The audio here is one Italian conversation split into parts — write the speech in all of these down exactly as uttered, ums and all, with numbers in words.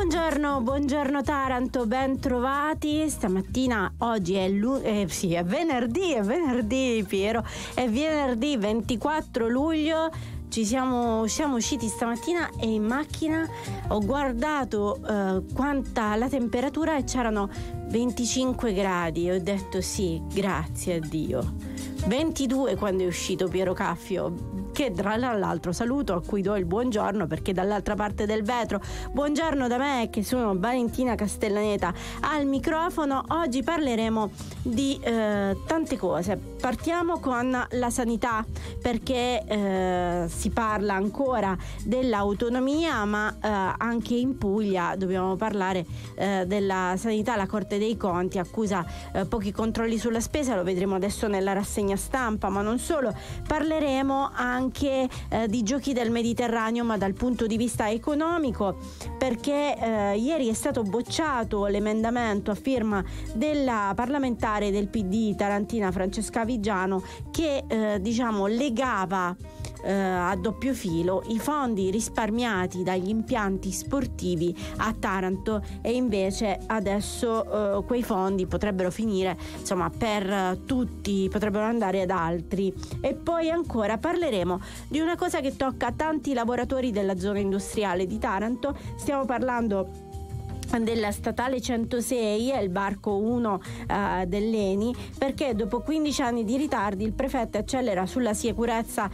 Buongiorno, buongiorno Taranto, ben trovati. Stamattina, oggi è, lu- eh, sì, è venerdì, è venerdì Piero, è venerdì ventiquattro luglio. Ci siamo, siamo usciti stamattina e in macchina ho guardato eh, quanta la temperatura e c'erano venticinque gradi. Ho detto sì, grazie a Dio. ventidue quando è uscito Piero Caffio, che tra l'altro saluto, a cui do il buongiorno perché dall'altra parte del vetro. Buongiorno da me, che sono Valentina Castellaneta al microfono. Oggi parleremo di eh, tante cose. Partiamo con la sanità, perché eh, si parla ancora dell'autonomia, ma eh, anche in Puglia dobbiamo parlare eh, della sanità. La Corte dei Conti accusa eh, pochi controlli sulla spesa, lo vedremo adesso nella rassegna stampa, ma non solo. Parleremo anche eh, di giochi del Mediterraneo, ma dal punto di vista economico, perché eh, ieri è stato bocciato l'emendamento a firma della parlamentare del P D tarantina Francesca Vigiano, che eh, diciamo legava eh, a doppio filo i fondi risparmiati dagli impianti sportivi a Taranto, e invece adesso eh, quei fondi potrebbero finire insomma per eh, tutti, potrebbero andare ad altri. E poi ancora parleremo di una cosa che tocca tanti lavoratori della zona industriale di Taranto. Stiamo parlando della statale centosei, è il varco uno uh, dell'Eni, perché dopo quindici anni di ritardi il prefetto accelera sulla sicurezza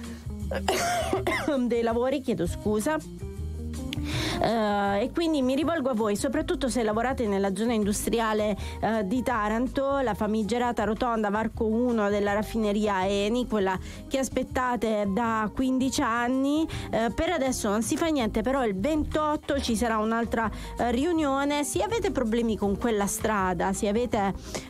dei lavori, chiedo scusa. Uh, e quindi mi rivolgo a voi, soprattutto se lavorate nella zona industriale uh, di Taranto. La famigerata rotonda varco uno della raffineria Eni, quella che aspettate da quindici anni, uh, per adesso non si fa niente, però il ventotto ci sarà un'altra uh, riunione. Se avete problemi con quella strada, se avete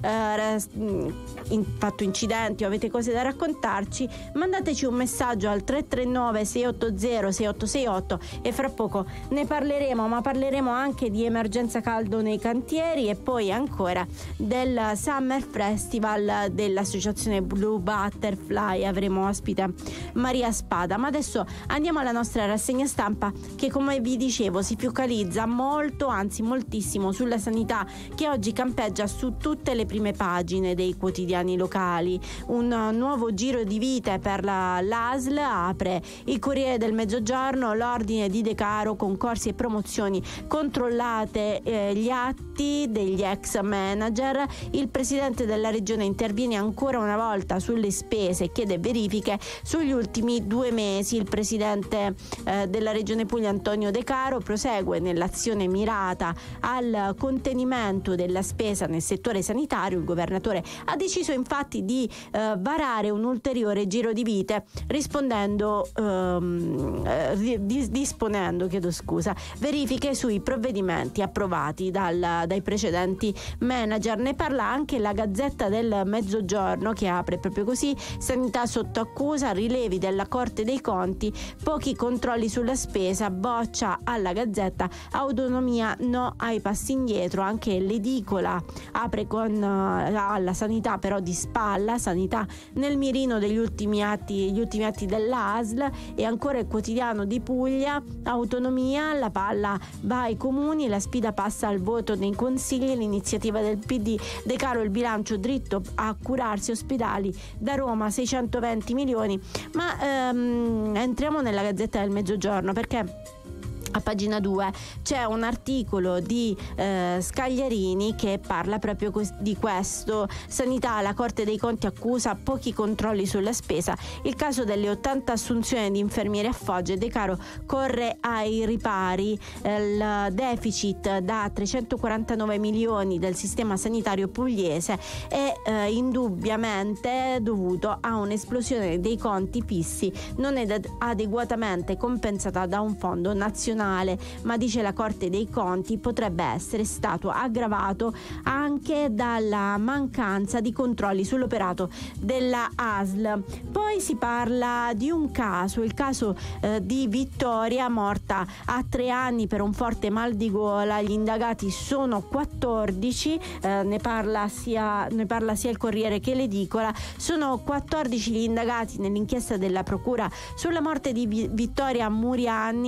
uh, in, fatto incidenti o avete cose da raccontarci, mandateci un messaggio al tre tre nove sei otto zero sei otto sei otto e fra poco ne parleremo, ma parleremo anche di emergenza caldo nei cantieri e poi ancora del Summer Festival dell'associazione Blue Butterfly. Avremo ospite Maria Spada. Ma adesso andiamo alla nostra rassegna stampa, che come vi dicevo si focalizza molto, anzi moltissimo, sulla sanità, che oggi campeggia su tutte le prime pagine dei quotidiani locali. Un nuovo giro di vite per la, l'A S L apre il Corriere del Mezzogiorno, l'ordine di Decaro, concorsi e promozioni controllate, eh, gli atti degli ex manager. Il presidente della regione interviene ancora una volta sulle spese e chiede verifiche sugli ultimi due mesi. Il presidente eh, della regione Puglia Antonio Decaro prosegue nell'azione mirata al contenimento della spesa nel settore sanitario. Il governatore ha deciso infatti di eh, varare un ulteriore giro di vite, rispondendo ehm, eh, dis- disponendo chiedo scusa verifiche sui provvedimenti approvati dal, dai precedenti manager. Ne parla anche la Gazzetta del Mezzogiorno, che apre proprio così: sanità sotto accusa, rilevi della Corte dei Conti, pochi controlli sulla spesa, boccia alla Gazzetta, autonomia no ai passi indietro. Anche l'edicola apre con uh, alla sanità, però di spalla, sanità nel mirino degli ultimi atti, gli ultimi atti dell'A S L. E ancora il quotidiano di Puglia, autonomia, la palla va ai comuni, la sfida passa al voto nei consigli, l'iniziativa del P D, Decaro il bilancio dritto a curarsi, ospedali da Roma seicentoventi milioni. Ma ehm, entriamo nella Gazzetta del Mezzogiorno, perché a pagina due c'è un articolo di eh, Scagliarini che parla proprio di questo. Sanità, la Corte dei Conti accusa pochi controlli sulla spesa, il caso delle ottanta assunzioni di infermieri a Foggia. Decaro corre ai ripari, eh, il deficit da trecentoquarantanove milioni del sistema sanitario pugliese è eh, indubbiamente dovuto a un'esplosione dei conti fissi non ed adeguatamente compensata da un fondo nazionale, ma dice la Corte dei Conti potrebbe essere stato aggravato anche dalla mancanza di controlli sull'operato della A S L. Poi si parla di un caso, il caso eh, di Vittoria, morta a tre anni per un forte mal di gola. Gli indagati sono quattordici, eh, ne parla sia ne parla sia il Corriere che l'Edicola. Sono quattordici gli indagati nell'inchiesta della Procura sulla morte di Vittoria Muriani,